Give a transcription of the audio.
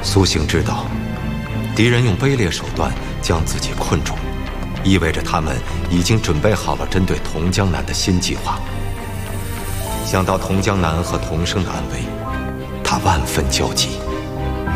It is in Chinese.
苏醒知道，敌人用卑劣手段将自己困住，意味着他们已经准备好了针对童江南的新计划。想到童江南和童生的安危，他万分焦急。